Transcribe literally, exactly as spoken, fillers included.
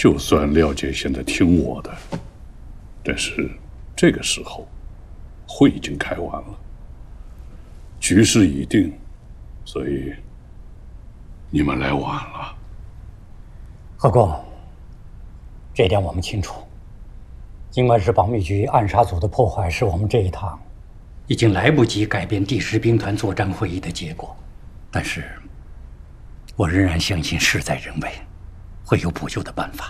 就算廖姐现在听我的，但是这个时候会已经开完了，局势已定，所以你们来晚了。 何公，这点我们清楚。尽管是保密局暗杀组的破坏，使我们这一趟已经来不及改变第十兵团作战会议的结果，但是我仍然相信事在人为，会有补救的办法。